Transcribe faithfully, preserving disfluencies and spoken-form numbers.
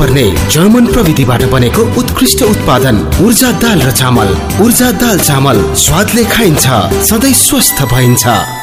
नपर्ने जर्मन प्रविधिबाट बनेको उत्कृष्ट उत्पादन ऊर्जा दाल र चामल। ऊर्जा दाल चामल स्वादले खाइन्छ, सधैँ स्वस्थ भइन्छ।